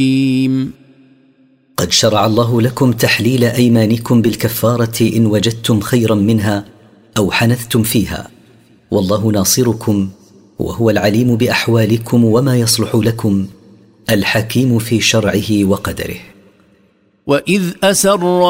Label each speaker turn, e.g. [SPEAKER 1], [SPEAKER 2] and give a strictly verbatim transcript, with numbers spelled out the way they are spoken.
[SPEAKER 1] قد شرع الله لكم تحليل أيمانكم بالكفارة إن وجدتم خيرا منها أو حنثتم فيها، والله ناصركم وهو العليم بأحوالكم وما يصلح لكم، الحكيم في شرعه وقدره.
[SPEAKER 2] وإذ أسر